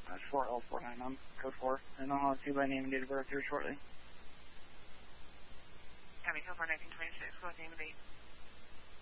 4L49, code 4, and I'll have you by name and date of birth here shortly. County Code 4, 1926, what name and date?